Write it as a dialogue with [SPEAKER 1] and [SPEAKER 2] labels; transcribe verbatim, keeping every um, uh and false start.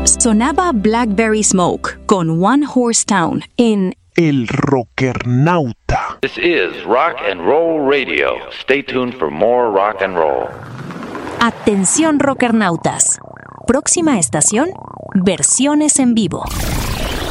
[SPEAKER 1] Sonaba Blackberry Smoke con One Horse Town en
[SPEAKER 2] El Rockernauta.
[SPEAKER 3] This is Rock and Roll Radio. Stay tuned for more rock and roll.
[SPEAKER 1] Atención Rockernautas. Próxima estación, versiones en vivo.